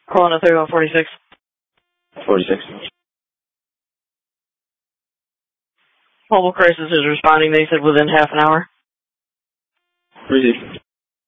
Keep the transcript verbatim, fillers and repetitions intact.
Calling a thirty-one forty-six. forty-six. Mobile crisis is responding. They said within half an hour. Received.